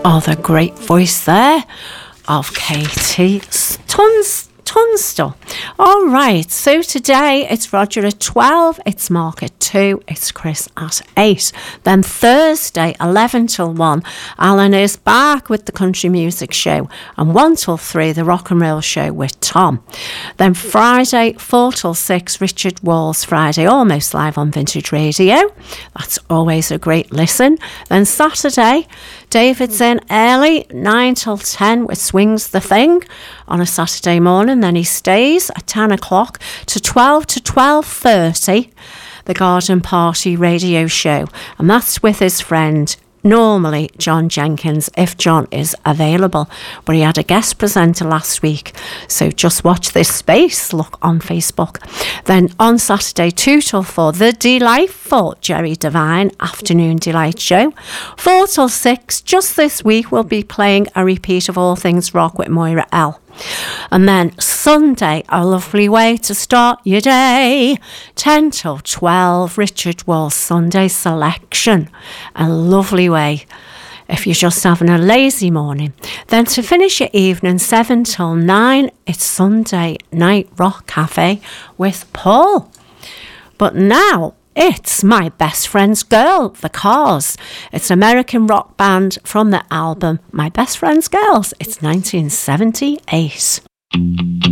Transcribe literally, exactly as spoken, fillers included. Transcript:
Oh, the great voice there of Katie Tons. Tunstall. All right, so today it's Roger at twelve, it's Mark at two, it's Chris at eight. Then Thursday, eleven till one, Alan is back with the Country Music Show, and one till three, the Rock and Roll Show with Tom. Then Friday, four till six, Richard Wall's Friday Almost Live on Vintage Radio. That's always a great listen. Then Saturday, David's in early, nine till ten with Swings the Thing on a Saturday morning. Then he stays at ten o'clock to twelve to twelve thirty, the Garden Party Radio Show. And that's with his friend, normally John Jenkins, if John is available. But he had a guest presenter last week, so just watch this space, look on Facebook. Then on Saturday, two till four, the delightful Jerry Devine Afternoon Delight Show. four till six, just this week, we'll be playing a repeat of All Things Rock with Moira L. And then Sunday, a lovely way to start your day, ten till twelve, Richard Wall's Sunday Selection. A lovely way if you're just having a lazy morning. Then to finish your evening, seven till nine, it's Sunday Night Rock Cafe with Paul. But now it's My Best Friend's Girl, The Cars. It's an American rock band from the album My Best Friend's Girls. It's nineteen seventy-eight.